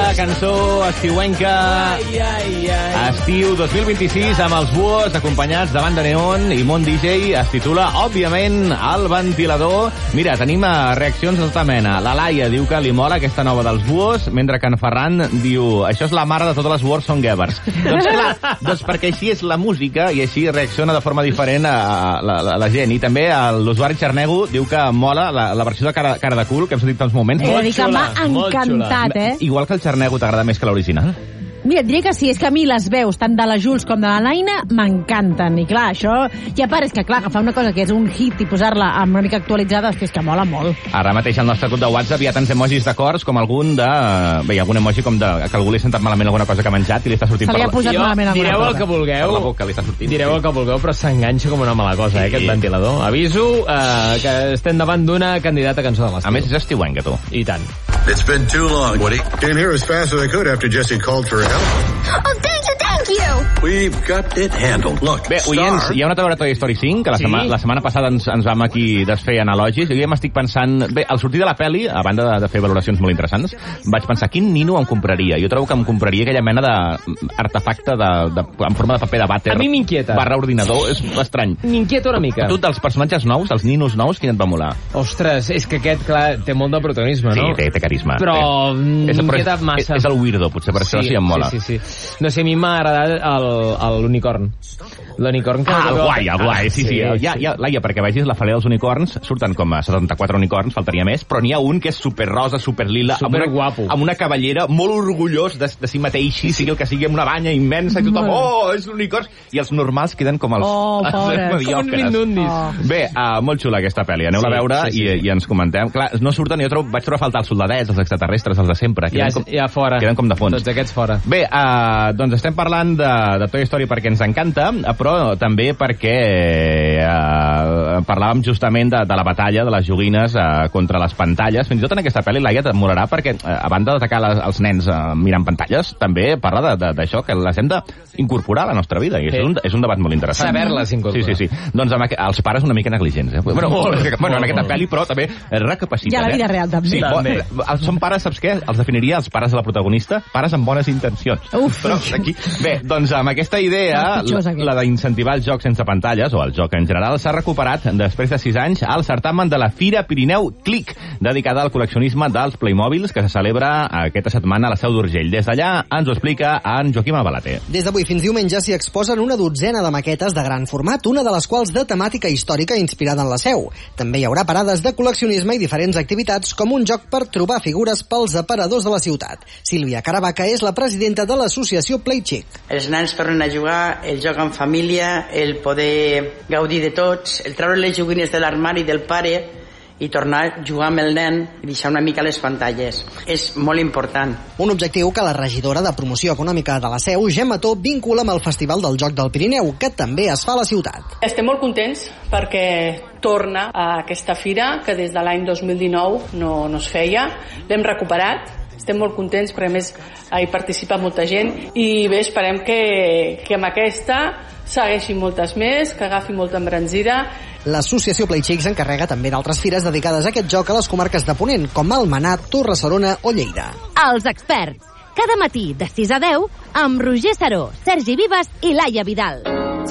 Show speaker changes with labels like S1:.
S1: cançó estiuenca. Estiu 2026 amb els Buos acompanyats de Banda Neon i Mont DJ. Es titula, òbviament, El Ventilador. Mira, tenim reaccions de tota mena. La Laia diu que li mola aquesta nova dels Buos, mentre que en Ferran diu, això és la mare de totes les Warson Gevers. Doncs clar, perquè així és la música i així reacciona de forma diferent a la gent. I també l'usuari Xarnego diu que mola la versió de cara de cul que hem sentit tants moments.
S2: He de dir que m'ha encantat,
S1: Igual que el Xarnego t'agrada més que l'original?
S2: Mira, et diré que sí, és que a mi les veus, tant de la Jules com de la Naina, m'encanten. I clar, això... I a part, és que clar, agafar una cosa que és un hit i posar-la amb una mica actualitzada, és que mola molt.
S1: Ara mateix al nostre grup de WhatsApp hi ha tants emojis d'acords com algun de... Bé, hi ha algun emoji com de... que algú li ha sentat malament alguna cosa que ha menjat i li està sortint
S2: se li ha posat malament alguna
S3: direu
S2: cosa.
S3: El que vulgueu,
S1: per la boca li està sortint.
S3: Direu el que vulgueu, però s'enganxa com una mala cosa, aquest ventilador. Aviso que estem davant d'una candidata cançó de l'estiu.
S1: A més, és estiuenca, tu.
S3: I tant.
S4: It's been too long, Woody. Came here as fast as I could after Jesse called for help.
S5: Oh, thank you!
S4: We've got it handled. Look,
S1: bé, oients, hi ha una altra Toy Story 5, que la setmana passada ens vam aquí desfer analogis, i jo ja m'estic pensant... Bé, al sortir de la peli, a banda de fer valoracions molt interessants, vaig pensar, quin nino em compraria? Jo trobo que em compraria aquella mena d'artefacte en forma de paper de vàter.
S3: A mi m'inquieta.
S1: Barra ordinador, és estrany.
S3: M'inquieta una mica.
S1: Tu, dels personatges nous, els ninos nous, quin et va molar?
S3: Ostres, és que aquest, clar, té molt de protagonisme, no?
S1: Sí, té carisma.
S3: Però m'inquieta massa.
S1: És el weirdo, potser, per això sí em mola.
S3: Sí. No sé, a mi m'ha agradat l'unicorn. L'unicorn que...
S1: el guai, sí. Laia, perquè vegis la fal·lera dels unicorns, surten com a 74 unicorns, faltaria més, però n'hi ha un que és superrosa, superlila,
S3: superguapo,
S1: amb una cavallera molt orgullós de si mateix, sigui el que sigui, amb una banya immensa, i tothom, és l'unicorn, i els normals queden com els...
S2: pobres.
S3: Com uns mindundis.
S1: Bé, molt xula aquesta pel·li, aneu-la a veure i ens comentem. Clar, no surten, jo vaig trobar a faltar els soldadets, els extraterrestres, els de sempre.
S3: Ja fora.
S1: Queden com de fons.
S3: Tots aquests fora.
S1: Bé, doncs estem parlant de Toy Story perquè ens encanta, però també perquè parlàvem justament de la batalla de les joguines contra les pantalles. Fins i tot en aquesta pel·li, Laia, t'admirarà perquè, a banda d'atacar els nens mirant pantalles, també parla d'això, que les hem d'incorporar a la nostra vida. I és un debat molt interessant.
S3: Saber-les incorporar.
S1: Sí. Doncs els pares una mica negligents. En aquesta pel·li, però també recapaciten.
S2: I a la vida real, també.
S1: Sí, són pares, saps què? Els definiria els pares de la protagonista, pares amb bones intencions. Però aquí... Bé, doncs amb aquesta idea, la d'incentivar el joc sense pantalles, o el joc en general, s'ha recuperat després de 6 anys al certamen de la Fira Pirineu Click, dedicada al col·leccionisme dels Playmobils, que se celebra aquesta setmana a la Seu d'Urgell. Des d'allà ens ho explica en Joaquim Albalaté.
S6: Des d'avui fins diumenge s'hi exposen una dotzena de maquetes de gran format, una de les quals de temàtica històrica inspirada en la Seu. També hi haurà parades de col·leccionisme i diferents activitats, com un joc per trobar figures pels aparadors de la ciutat. Sílvia Caravaca és la presidenta de l'associació Playchick.
S7: Els nens tornen a jugar, el joc en família, el poder gaudir de tots, el treure les joguines de l'armari del pare i tornar a jugar amb el nen i deixar una mica les pantalles. És molt important.
S6: Un objectiu que la regidora de Promoció Econòmica de la Seu, Gemma Tó, vincula amb el Festival del Joc del Pirineu, que també es fa a la ciutat.
S8: Estem molt contents perquè torna a aquesta fira que des de l'any 2019 no es feia. L'hem recuperat. Estem molt contents perquè a més hi participa molta gent i bé, esperem que amb aquesta segueixin moltes més, que agafi molta embranzida.
S6: L'associació Playchick s'encarrega també d'altres fires dedicades a aquest joc a les comarques de Ponent, com Almenat, Torre-serona o Lleida.
S5: Els experts, cada matí de 6 a 10 amb Roger Saró, Sergi Vives i Laia Vidal.